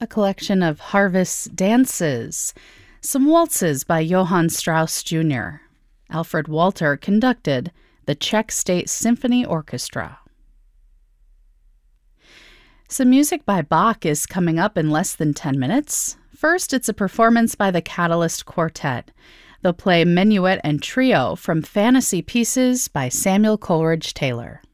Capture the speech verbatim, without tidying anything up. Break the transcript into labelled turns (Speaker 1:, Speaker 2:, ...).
Speaker 1: a collection of Harvest's dances, some waltzes by Johann Strauss Junior Alfred Walter conducted the Czech State Symphony Orchestra. Some music by Bach is coming up in less than ten minutes. First, it's a performance by the Catalyst Quartet. They'll play Minuet and Trio from Fantasy Pieces by Samuel Coleridge Taylor.